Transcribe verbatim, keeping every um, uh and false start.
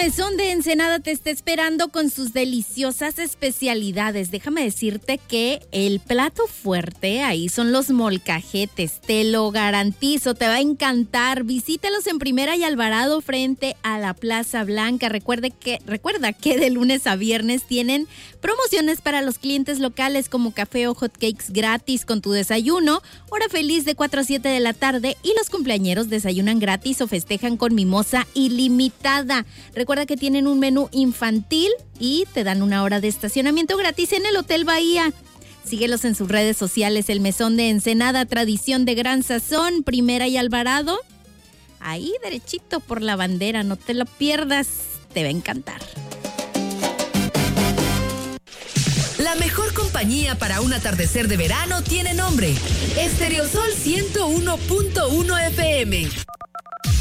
Mesón de Ensenada te está esperando con sus deliciosas especialidades. Déjame decirte que el plato fuerte ahí son los molcajetes. Te lo garantizo, te va a encantar. Visítalos en Primera y Alvarado frente a la Plaza Blanca. Recuerde que, recuerda que de lunes a viernes tienen promociones para los clientes locales como café o hot cakes gratis con tu desayuno, hora feliz de cuatro a siete de la tarde y los cumpleañeros desayunan gratis o festejan con mimosa ilimitada. Recuerda que tienen un menú infantil y te dan una hora de estacionamiento gratis en el Hotel Bahía. Síguelos en sus redes sociales, El Mesón de Ensenada, tradición de gran sazón, Primera y Alvarado. Ahí derechito por la bandera, no te lo pierdas, te va a encantar. La mejor compañía para un atardecer de verano tiene nombre. Estereosol ciento uno punto uno F M.